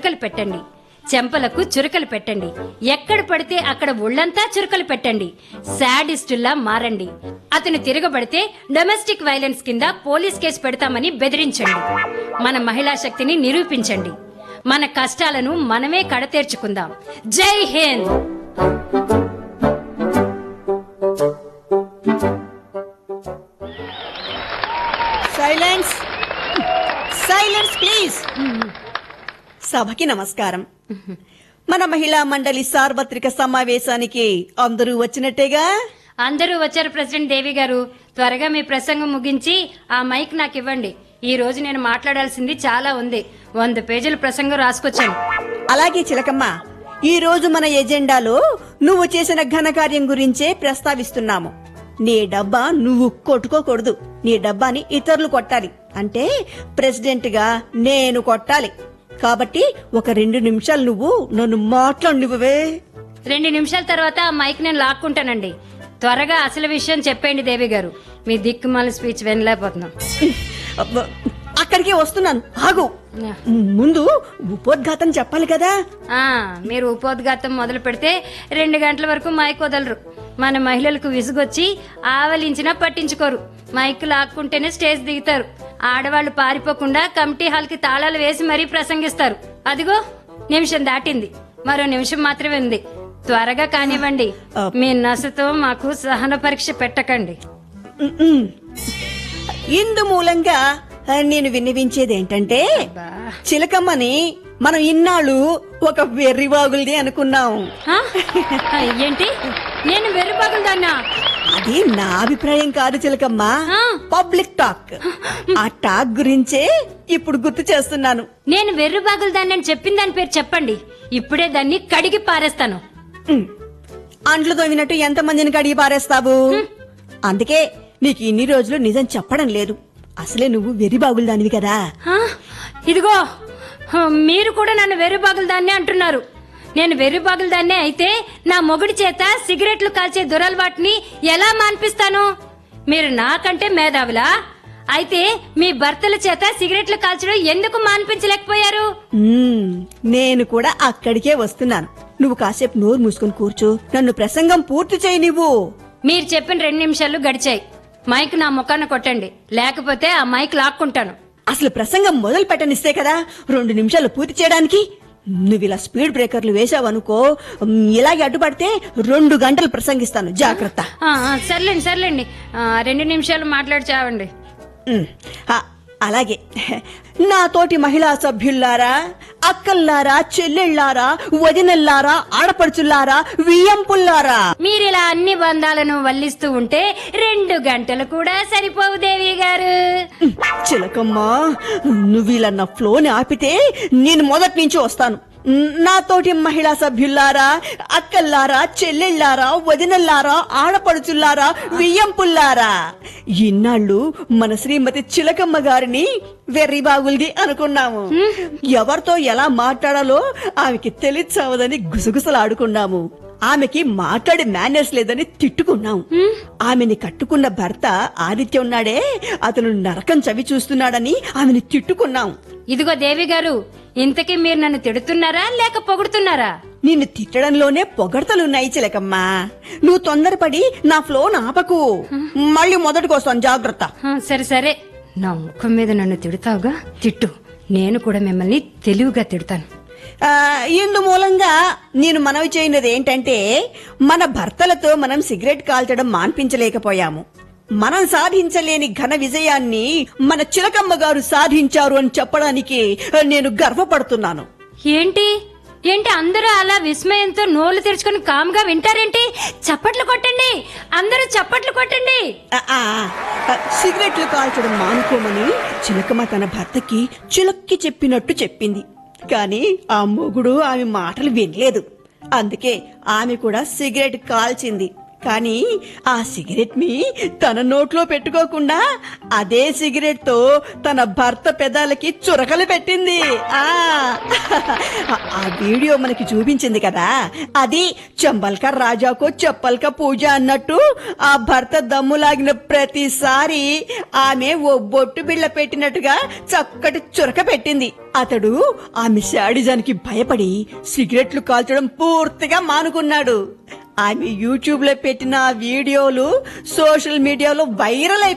చురకలు పెట్టండి, చెంపలకు చురకలు పెట్టండి, ఎక్కడ పడితే అక్కడ ఒళ్లంతా చురకలు పెట్టండి. శాడిస్టుల్లా మారండి. అతను తిరగబడితే డొమెస్టిక్ వైలెన్స్ కింద పోలీస్ కేసు పెడతామని బెదిరించండి. మన మహిళా శక్తిని నిరూపించండి. మన కష్టాలను మనమే కడతీర్చుకుందాం. జై హింద్. Silence, silence please. సభకి నమస్కారం. మన మహిళా మండలి సార్వత్రిక సమావేశానికి అందరూ వచ్చినట్టేగా? అందరూ వచ్చారు ప్రెసిడెంట్ దేవి గారు. త్వరగా మీ ప్రసంగం ముగించి ఆ మైక్ నాకు ఇవ్వండి. ఈ రోజు నేను మాట్లాడాల్సింది చాలా ఉంది. 100 పేజీల ప్రసంగం రాసుకొచ్చాను. అలాగే చిలకమ్మ, ఈ రోజు మన ఎజెండాలో నువ్వు చేసిన ఘనకార్యం గురించే ప్రస్తావిస్తున్నాము. నీ డబ్బా నువ్వు కొట్టుకోకూడదు, నీ డబ్బాని ఇతరులు కొట్టాలి. అంటే ప్రెసిడెంట్ గా నేను కొట్టాలి. కాబట్టి ఒక 2 నిమిషాలు నువ్వు నన్ను మాట్లాడినివ్వవే. 2 నిమిషాల తర్వాత ఆ మైక్ నేను లాక్కుంటానండి. త్వరగా అసలు విషయం చెప్పండి దేవి గారు. మీ దిక్కుమాల స్పీచ్ వినలేకపోతున్నాం. అక్కడికే వస్తున్నాను, ఆగు. ముందు ఉపోద్ఘాతం చెప్పాలి కదా. మీరు ఉపోద్ఘాతం మొదలు పెడితే 2 గంటల వరకు మైక్ వదలరు. మన మహిళలకు విసుగొచ్చి ఆవలించినా పట్టించుకోరు. మైక్ లాక్కుంటేనే స్టేజ్ దిగుతారు. ఆడవాళ్లు పారిపోకుండా కమిటీ హాల్ కి తాళాలు వేసి మరీ ప్రసంగిస్తారు. అదిగో నిమిషం దాటింది, మరో నిమిషం మాత్రమే ఉంది. త్వరగా కానివ్వండి. మీ నసతో మాకు సహన పరీక్ష పెట్టకండి. ఇందు మూలంగా నేను విన్నవించేదేంటంటే, చిలకమ్మని మనం ఇన్నాళ్ళు ఒక వెర్రివాగుల్ది అనుకున్నాం. ఏంటి? నేను వెర్రిబాగులదాన్నా? అది నా అభిప్రాయం కాదు చిలకమ్మ, పబ్లిక్ టాక్. ఆ టాక్ గురించే ఇప్పుడు గుర్తు చేస్తున్నాను. నేను వెర్రిబాగులదాన్ని అని చెప్పిన దాని పేరు చెప్పండి. ఇప్పుడే దాన్ని కడిగి పారేస్తాను. అంట్లు తోమినట్టు ఎంతమందిని కడిగి పారేస్తావు? అందుకే నీకు ఇన్ని రోజులు నిజం చెప్పడం లేదు. అసలే నువ్వు వెర్రిబాగులదానివి కదా. ఇదిగో, మీరు కూడా నన్ను వెర్రిబాగులదాన్ని అంటున్నారు. నేను వెర్రిబాగులదాన్నే అయితే నా మొగుడి చేత సిగరెట్లు కాల్చే దురలవాటిని ఎలా మాన్పిస్తాను? మీరు నాకంటే మేధావులా? అయితే మీ భర్తల చేత సిగరెట్లు కాల్చడం ఎందుకు మాన్పించలేకపోయారు? నేను కూడా అక్కడికే వస్తున్నాను. నువ్వు కాసేపు నోరు మూసుకుని కూర్చో, నన్ను ప్రసంగం పూర్తి చేయి. నువ్వు మీరు చెప్పిన 2 నిమిషాలు గడిచాయి. మైక్ నా ముఖాన కొట్టండి, లేకపోతే ఆ మైక్ లాక్కుంటాను. అసలు ప్రసంగం మొదలు పెట్టనిస్తే కదా 2 నిమిషాలు పూర్తి చేయడానికి. నువ్వు ఇలా స్పీడ్ బ్రేకర్లు వేసావనుకో, ఇలాగే అడ్డుపడితే 2 గంటలు ప్రసంగిస్తాను. జాగ్రత్త. సర్లేండి 2 నిమిషాలు మాట్లాడి చావండి. అలాగే. నా తోటి మహిళా సభ్యుల్లారా, అక్కల్లారా, చెల్లెళ్లారా, వదినల్లారా, ఆడపడుచుల్లారా, వియ్యంపుల్లారా, మీరిలా అన్ని బంధాలను వల్లిస్తూ ఉంటే 2 గంటలు కూడా సరిపోవు దేవి గారు. చిలకమ్మా, నువ్వు ఇలా నా ఫ్లోని ఆపితే నేను మొదటి నుంచి వస్తాను. నాతోటి మహిళా సభ్యుల్లారా, అక్కల్లారా, చెల్లెళ్లారా, వదినల్లారా, ఆడపడుచుల్లారా, వియ్యంపుల్లారా, ఇన్నాళ్ళు మన శ్రీమతి చిలకమ్మ గారిని వెర్రిబాగుల్ది అనుకున్నాము. ఎవరితో ఎలా మాట్లాడాలో ఆమెకి తెలియచావదని గుసగుసలాడుకున్నాము. ఆమెకి మాట్లాడే మేనర్స్ లేదని తిట్టుకున్నాం. ఆమెని కట్టుకున్న భర్త ఆదిత్య ఉన్నాడే, అతను నరకం చవి చూస్తున్నాడని ఆమెని తిట్టుకున్నాం. ఇదిగో దేవి గారు, ఇంతకీ మీరు నన్ను తిడుతున్నారా లేక పొగుడుతున్నారా? నిన్ను తిట్టడంలోనే పొగడ్తలున్నాయి చిలకమ్మా. నువ్వు తొందరపడి నా ఫ్లో ఆపకు. మళ్ళీ మొదటికి వస్తాను, జాగ్రత్త. సరే, నా ముఖం మీద నన్ను తిడతావుగా, తిట్టు. నేను కూడా మిమ్మల్ని తెలివిగా తిడతాను. ఇందు మూలంగా నేను మనవి చేయనది ఏంటంటే, మన భర్తలతో మనం సిగరెట్ కాల్చడం మాన్పించలేకపోయాము. మనం సాధించలేని ఘన విజయాన్ని మన చిలకమ్మ గారు సాధించారు అని చెప్పడానికి నేను గర్వపడుతున్నాను. ఏంటి అందరూ అలా విస్మయంతో నోళ్లు తెరుచుకుని కామ్గా వింటారేంటి? చప్పట్లు కొట్టండి, అందరూ చప్పట్లు కొట్టండి. సిగరెట్లు కాల్చడం మానుకోమని చిలకమ్మ తన భర్తకి చిలక్కి చెప్పినట్టు చెప్పింది. కానీ ఆ మొగుడు ఆమె మాటలు వినలేదు. అందుకే ఆమె కూడా సిగరెట్ కాల్చింది. కానీ ఆ సిగరెట్ ని తన నోట్లో పెట్టుకోకుండా అదే సిగరెట్ తో తన భర్త పెదాలకి చురకలు పెట్టింది. ఆ వీడియో మనకి చూపించింది కదా, అది చంబల్క రాజాకో చెప్పల్క పూజ అన్నట్టు ఆ భర్త దమ్ములాగిన ప్రతిసారి ఆమె ఓ బొట్టు బిళ్ళ పెట్టినట్టుగా చక్కటి చురక పెట్టింది. అతడు ఆమె శాడిజానికి భయపడి సిగరెట్లు కాల్చడం పూర్తిగా మానుకున్నాడు. ఆమె యూట్యూబ్ లో పెట్టిన వీడియోలు సోషల్ మీడియాలో వైరల్ అయిపోయాయి.